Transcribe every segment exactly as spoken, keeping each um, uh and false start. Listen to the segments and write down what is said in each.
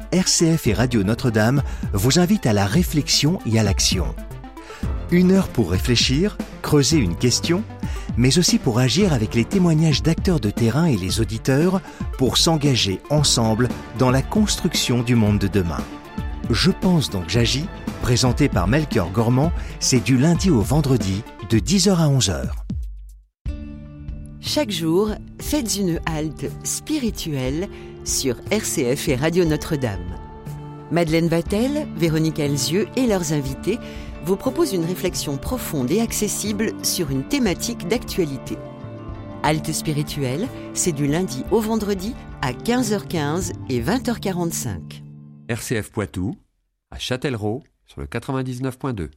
R C F et Radio Notre-Dame vous invitent à la réflexion et à l'action. Une heure pour réfléchir, creuser une question, mais aussi pour agir avec les témoignages d'acteurs de terrain et les auditeurs pour s'engager ensemble dans la construction du monde de demain. Je pense donc j'agis, présenté par Melchior Gormand, c'est du lundi au vendredi de dix heures à onze heures. Chaque jour, faites une halte spirituelle sur R C F et Radio Notre-Dame. Madeleine Vatel, Véronique Alzieux et leurs invités vous proposent une réflexion profonde et accessible sur une thématique d'actualité. Halte spirituelle, c'est du lundi au vendredi à quinze heures quinze et vingt heures quarante-cinq. R C F Poitou, à Châtellerault, sur le quatre-vingt-dix-neuf point deux.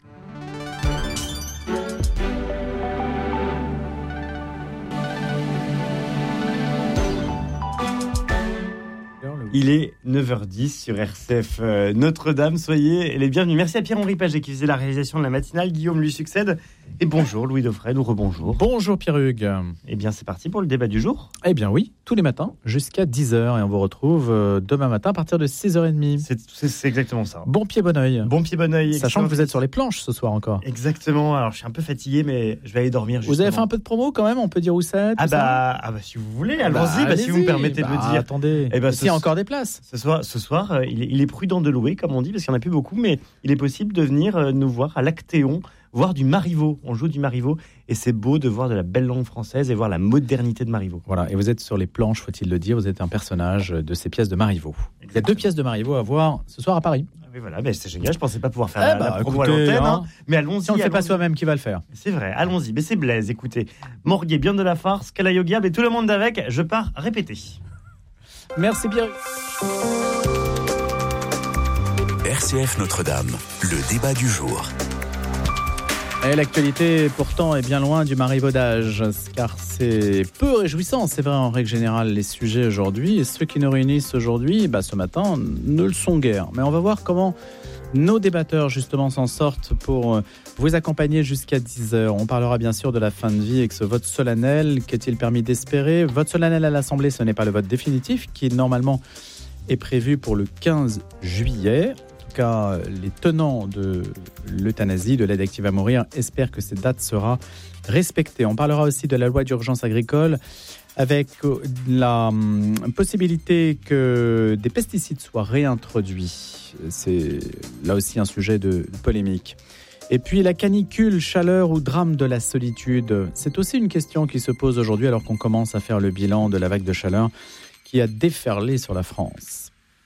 Il est neuf heures dix sur R C F euh, Notre-Dame. Soyez les bienvenus. Merci à Pierre-Henri Paget qui faisait la réalisation de la matinale. Guillaume lui succède. Et bonjour Louis Dauphren, ou rebonjour. Bonjour Pierre-Hugues. Eh bien c'est parti pour le débat du jour. Eh bien oui, tous les matins jusqu'à dix heures. Et on vous retrouve euh, demain matin à partir de six heures trente. C'est, c'est, c'est exactement ça. Bon pied, bon oeil. Bon pied, bon oeil. Sachant que vous êtes sur les planches ce soir encore. Exactement. Alors je suis un peu fatigué, mais je vais aller dormir justement. Vous avez fait un peu de promo quand même, on peut dire où c'est. Ah bah, ah bah si vous voulez, allons-y, bah, bah, allez-y. Si vous me permettez bah, de le dire. Attendez, eh bah, il y a encore des places. Ce soir, ce soir euh, il, est, il est prudent de louer, comme on dit, parce qu'il n'y en a plus beaucoup, mais il est possible de venir euh, nous voir à l'Actéon, voir du Marivaux. On joue du Marivaux et c'est beau de voir de la belle langue française et voir la modernité de Marivaux. Voilà, et vous êtes sur les planches, faut-il le dire, vous êtes un personnage de ces pièces de Marivaux. Exactement. Il y a deux pièces de Marivaux à voir ce soir à Paris. Oui, voilà, ben c'est génial, je pensais pas pouvoir faire eh la, bah, la promo écoutez, à l'antenne, hein, hein, mais allons-y. Si on ne le fait allons-y. pas soi-même, qui va le faire? C'est vrai, allons-y, mais c'est Blaise, écoutez. Morguet, bien de la farce, Kalayogia, mais tout le monde avec, je pars répéter. Merci Pierre. R C F Notre-Dame, le débat du jour. Et l'actualité, pourtant, est bien loin du marivaudage, car c'est peu réjouissant, c'est vrai, en règle générale, les sujets aujourd'hui. Et ceux qui nous réunissent aujourd'hui, bah, ce matin, ne le sont guère. Mais on va voir comment nos débatteurs, justement, s'en sortent pour vous accompagner jusqu'à dix heures. On parlera bien sûr de la fin de vie avec ce vote solennel. Qu'est-il permis d'espérer ? Vote solennel à l'Assemblée, ce n'est pas le vote définitif, qui, normalement, est prévu pour le quinze juillet. Cas, les tenants de l'euthanasie, de l'aide active à mourir, espèrent que cette date sera respectée. On parlera aussi de la loi d'urgence agricole avec la possibilité que des pesticides soient réintroduits. C'est là aussi un sujet de polémique. Et puis la canicule, chaleur ou drame de la solitude, c'est aussi une question qui se pose aujourd'hui alors qu'on commence à faire le bilan de la vague de chaleur qui a déferlé sur la France.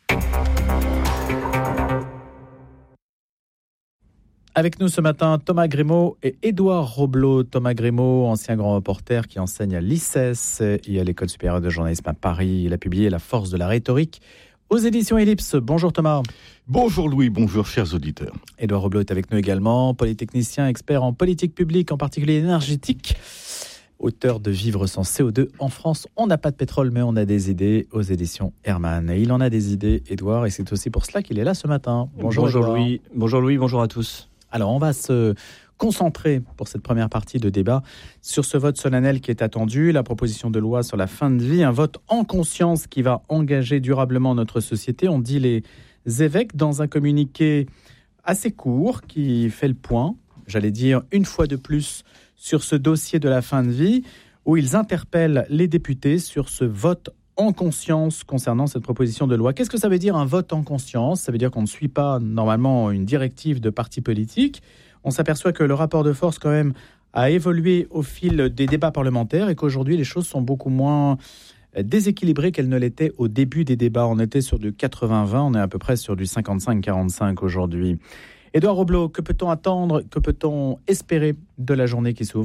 Avec nous ce matin, Thomas Grémaud et Édouard Roblot. Thomas Grémaud, ancien grand reporter qui enseigne à l'I C E S et à l'École supérieure de journalisme à Paris. Il a publié La force de la rhétorique aux éditions Ellipse. Bonjour Thomas. Bonjour Louis, bonjour chers auditeurs. Édouard Roblot est avec nous également, polytechnicien, expert en politique publique, en particulier énergétique. Auteur de Vivre sans C O deux en France. On n'a pas de pétrole, mais on a des idées aux éditions Hermann. Et il en a des idées, Édouard, et c'est aussi pour cela qu'il est là ce matin. Bonjour, bonjour Louis. Bonjour Louis, bonjour à tous. Alors, on va se concentrer pour cette première partie de débat sur ce vote solennel qui est attendu, la proposition de loi sur la fin de vie, un vote en conscience qui va engager durablement notre société. On dit les évêques dans un communiqué assez court qui fait le point, j'allais dire une fois de plus, sur ce dossier de la fin de vie, où ils interpellent les députés sur ce vote en conscience concernant cette proposition de loi. Qu'est-ce que ça veut dire un vote en conscience ? Ça veut dire qu'on ne suit pas normalement une directive de parti politique. On s'aperçoit que le rapport de force quand même a évolué au fil des débats parlementaires et qu'aujourd'hui les choses sont beaucoup moins déséquilibrées qu'elles ne l'étaient au début des débats. On était sur du quatre-vingts vingt, on est à peu près sur du cinquante-cinq quarante-cinq aujourd'hui. Édouard Roblot, que peut-on attendre, que peut-on espérer de la journée qui s'ouvre ?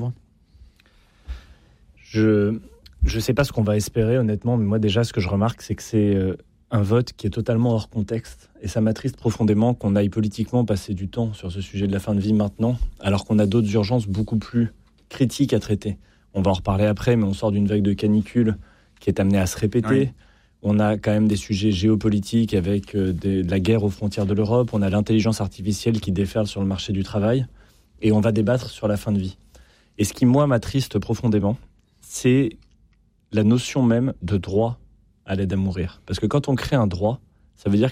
Je... Je ne sais pas ce qu'on va espérer, honnêtement, mais moi, déjà, ce que je remarque, c'est que c'est euh, un vote qui est totalement hors contexte. Et ça m'attriste profondément qu'on aille politiquement passer du temps sur ce sujet de la fin de vie maintenant, alors qu'on a d'autres urgences beaucoup plus critiques à traiter. On va en reparler après, mais on sort d'une vague de canicule qui est amenée à se répéter. Oui. On a quand même des sujets géopolitiques avec euh, des, de la guerre aux frontières de l'Europe. On a l'intelligence artificielle qui déferle sur le marché du travail. Et on va débattre sur la fin de vie. Et ce qui, moi, m'attriste profondément, c'est la notion même de droit à l'aide à mourir. Parce que quand on crée un droit, ça veut dire